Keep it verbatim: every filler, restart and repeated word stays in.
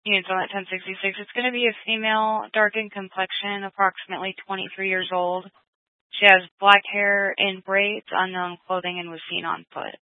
Units on that ten sixty-six. It's going to be a female, darkened complexion, approximately twenty-three years old. She has black hair in braids, unknown clothing, and was seen on foot.